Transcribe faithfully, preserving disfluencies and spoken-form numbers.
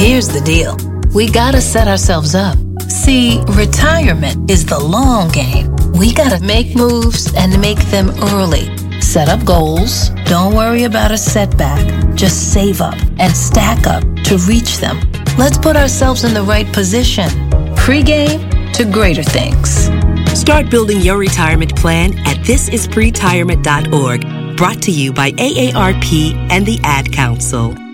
here's the deal. We gotta set ourselves up. See, retirement is the long game. We gotta make moves and make them early. Set up goals. Don't worry about a setback. Just save up and stack up to reach them. Let's put ourselves in the right position. Pre-game to greater things. Start building your retirement plan at this is pre retirement dot org. Brought to you by A A R P and the Ad Council.